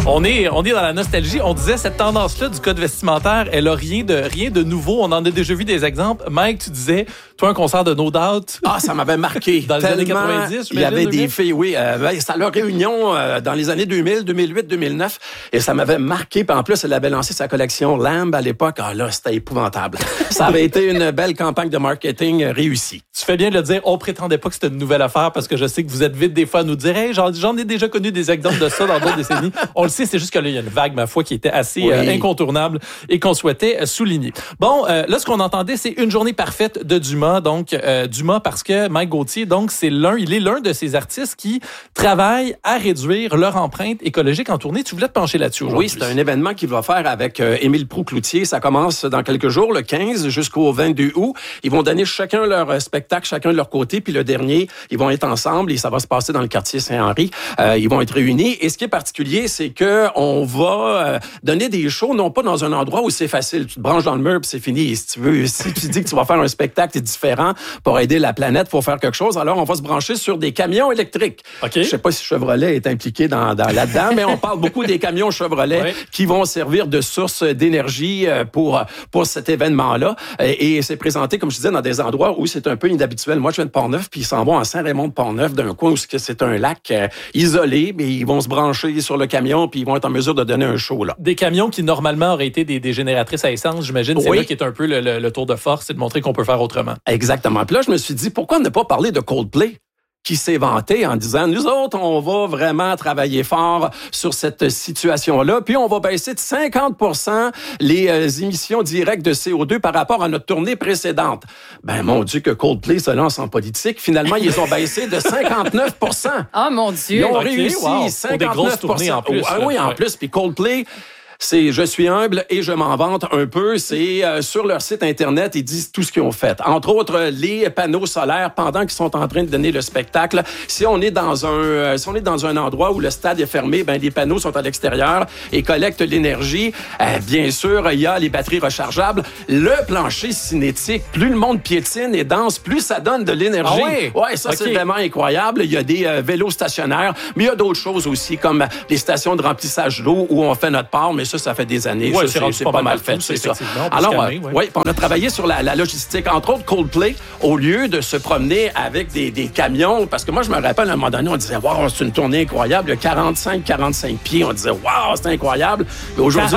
On est dans la nostalgie. On disait cette tendance-là du code vestimentaire, elle a rien de nouveau. On en a déjà vu des exemples. Mike, tu disais, toi, un concert de No Doubt. Ah, ça m'avait marqué. Dans les années 90, il y avait des filles, oui. C'était à leur réunion dans les années 2000, 2008, 2009. Et ça m'avait marqué. Puis en plus, elle avait lancé sa collection Lamb à l'époque. Ah là, c'était épouvantable. Ça avait été une belle campagne de marketing réussie. Tu fais bien de le dire. On prétendait pas que c'était une nouvelle affaire parce que je sais que vous êtes vite des fois à nous dire, hey, j'en ai déjà connu des exemples de ça dans d'autres décennies. On le sait, c'est juste que là, il y a une vague, ma foi, qui était assez incontournable et qu'on souhaitait souligner. Bon, là, ce qu'on entendait, c'est une journée parfaite de Dumas. Donc, Dumas, parce que Mike Gauthier, donc, il est l'un de ces artistes qui travaillent à réduire leur empreinte écologique en tournée. Tu voulais te pencher là-dessus aujourd'hui? Oui, c'est un événement qu'il va faire avec Émile Proulx-Cloutier. Ça commence dans quelques jours, le 15 jusqu'au 22 août. Ils vont donner chacun leur spectacle, chacun de leur côté. Puis le dernier, ils vont être ensemble et ça va se passer dans le quartier Saint-Henri. Ils vont être réunis. Et ce qui est particulier, c'est que on va donner des shows, non pas dans un endroit où c'est facile. Tu te branches dans le mur puis c'est fini. Si tu dis que tu vas faire un spectacle différent pour aider la planète, pour faire quelque chose, alors on va se brancher sur des camions électriques. Okay. Je sais pas si Chevrolet est impliqué dans là-dedans, mais on parle beaucoup des camions Chevrolet qui vont servir de source d'énergie pour cet événement-là. Et c'est présenté, comme je disais, dans des endroits où c'est un peu inhabituel. Moi, je viens de Port-Neuf, puis ils s'en vont à Saint-Raymond-de-Port-Neuf, d'un coin où c'est un lac isolé, mais ils vont se brancher sur le camion, puis ils vont être en mesure de donner un show, là. Des camions qui, normalement, auraient été des génératrices à essence, j'imagine. C'est là qui est un peu le tour de force, c'est de montrer qu'on peut faire autrement. Exactement. Puis là, je me suis dit, pourquoi ne pas parler de Coldplay? Qui s'est vanté en disant, nous autres, on va vraiment travailler fort sur cette situation-là, puis on va baisser de 50% les émissions directes de CO2 par rapport à notre tournée précédente. Ben, mon Dieu, que Coldplay se lance en politique. Finalement, ils ont baissé de 59%. Ah, mon Dieu! Ils ont réussi 59%. Pour des grosses tournées en plus. Ah oui, en plus. Puis Coldplay... Je suis humble et je m'en vante un peu. C'est sur leur site Internet, ils disent tout ce qu'ils ont fait. Entre autres, les panneaux solaires pendant qu'ils sont en train de donner le spectacle. Si on est dans un endroit où le stade est fermé, ben les panneaux sont à l'extérieur et collectent l'énergie. Bien sûr, il y a les batteries rechargeables. Le plancher cinétique, plus le monde piétine et danse, plus ça donne de l'énergie. Ah oui? Ouais, ça c'est vraiment incroyable. Il y a des vélos stationnaires, mais il y a d'autres choses aussi comme les stations de remplissage d'eau où on fait notre part, mais ça fait des années. Ouais, c'est pas mal fait, c'est ça. Alors, on a travaillé sur la logistique. Entre autres, Coldplay, au lieu de se promener avec des camions, parce que moi, je me rappelle, à un moment donné, on disait, wow, c'est une tournée incroyable, il y a 45 pieds. On disait, wow, c'est incroyable. Mais aujourd'hui,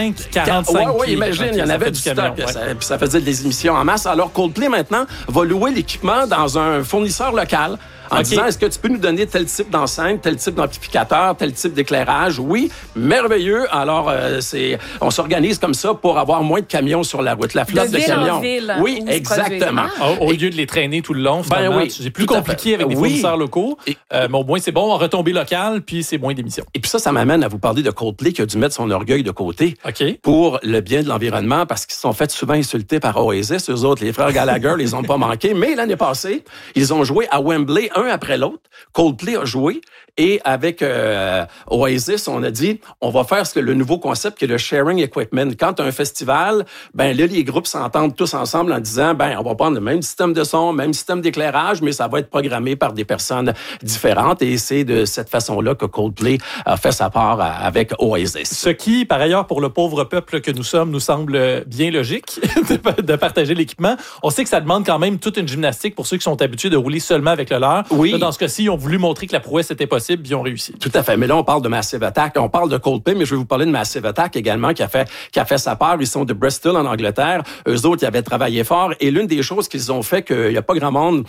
45 pieds. Oui, imagine, il y en avait du stock. Puis ça faisait des émissions en masse. Alors, Coldplay, maintenant, va louer l'équipement dans un fournisseur local. En disant, est-ce que tu peux nous donner tel type d'enceinte, tel type d'amplificateur, tel type d'éclairage? Oui, merveilleux. Alors, on s'organise comme ça pour avoir moins de camions sur la route. La flotte de camions. Oui, exactement. Au lieu de les traîner tout le long, finalement, c'est plus compliqué avec des fournisseurs locaux. Mais au moins, c'est bon, en retombée locale, puis c'est moins d'émissions. Et puis ça m'amène à vous parler de Coldplay qui a dû mettre son orgueil de côté pour le bien de l'environnement parce qu'ils se sont fait souvent insulter par Oasis. Eux autres, les frères Gallagher, ils ont pas manqué. Mais l'année passée, ils ont joué à Wembley un après l'autre. Coldplay a joué et avec Oasis, on a dit, on va faire le nouveau concept qui est le sharing equipment. Quand tu as un festival, ben là, les groupes s'entendent tous ensemble en disant, ben on va prendre le même système de son, même système d'éclairage, mais ça va être programmé par des personnes différentes et c'est de cette façon-là que Coldplay a fait sa part avec Oasis. Ce qui, par ailleurs, pour le pauvre peuple que nous sommes, nous semble bien logique de partager l'équipement. On sait que ça demande quand même toute une gymnastique pour ceux qui sont habitués de rouler seulement avec le leur. Oui. Là, dans ce cas-ci, ils ont voulu montrer que la prouesse était possible, puis ils ont réussi. Tout à fait. Mais là, on parle de Massive Attack. On parle de Coldplay, mais je vais vous parler de Massive Attack également, qui a fait sa part. Ils sont de Bristol, en Angleterre. Eux autres, ils avaient travaillé fort. Et l'une des choses qu'ils ont fait, qu'il n'y a pas grand monde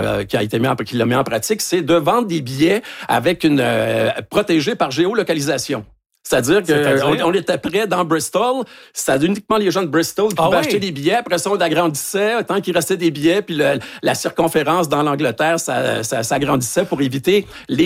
qui l'a mis en pratique, c'est de vendre des billets avec une protégés par géolocalisation. C'est-à-dire qu'on était prêt dans Bristol. C'était uniquement les gens de Bristol qui pouvaient acheter des billets. Après ça, on agrandissait tant qu'il restait des billets. Puis la circonférence dans l'Angleterre, ça s'agrandissait pour éviter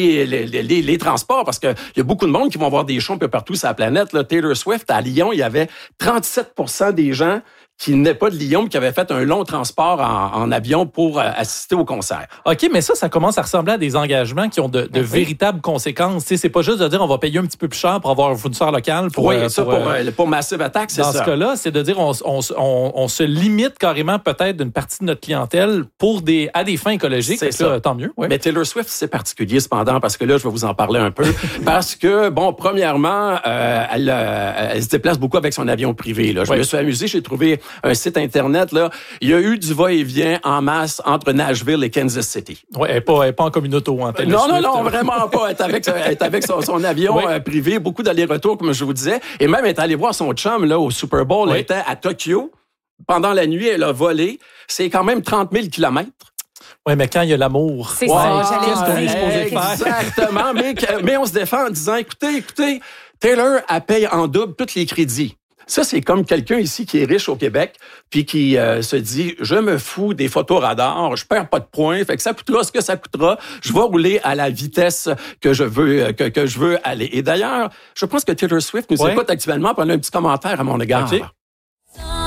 les transports. Parce qu'il y a beaucoup de monde qui vont voir des shows un peu partout sur la planète. Là, Taylor Swift, à Lyon, il y avait 37% des gens qui n'est pas de Lyon, mais qui avait fait un long transport en avion pour assister au concert. OK, mais ça commence à ressembler à des engagements qui ont de véritables conséquences. T'sais, c'est pas juste de dire on va payer un petit peu plus cher pour avoir un fournisseur local. Pour Massive Attack, c'est ça. Dans ce cas-là, c'est de dire on se limite carrément peut-être d'une partie de notre clientèle à des fins écologiques. C'est ça. Tant mieux. Ouais. Mais Taylor Swift, c'est particulier cependant, parce que là, je vais vous en parler un peu. Parce que, premièrement, elle se déplace beaucoup avec son avion privé. Là. Je me suis amusé, j'ai trouvé un site Internet. Là. Il y a eu du va-et-vient en masse entre Nashville et Kansas City. Oui, elle n'est pas en communauté. Hein, non, vraiment pas. Elle est avec son avion privé, beaucoup d'allers-retours, comme je vous disais. Et même, elle est allée voir son chum là, au Super Bowl. Elle était à Tokyo. Pendant la nuit, elle a volé. C'est quand même 30 000 kilomètres. Oui, mais quand il y a l'amour, c'est ça, qu'est-ce qu'on est supposé faire? Exactement. mais on se défend en disant, écoutez, Taylor, elle paye en double tous les crédits. Ça, c'est comme quelqu'un ici qui est riche au Québec, puis qui se dit, je me fous des photos radars, je perds pas de points, fait que ça coûtera ce que ça coûtera, je vais rouler à la vitesse que je veux aller. Et d'ailleurs, je pense que Taylor Swift nous écoute actuellement, puis elle a un petit commentaire à mon égard. Okay.